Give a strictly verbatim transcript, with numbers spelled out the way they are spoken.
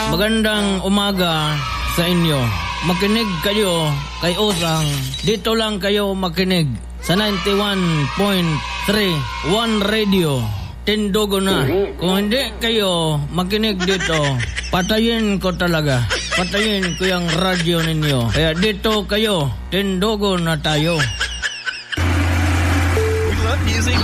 Magandang umaga sa inyo. Makinig kayo kay Osang. Dito lang kayo makinig sa ninety-one point three One Radio. Tindugo na. Kung hindi kayo makinig dito, patayin ko talaga. Patayin ko yung radyo ninyo. Kaya dito kayo, tindugo na tayo.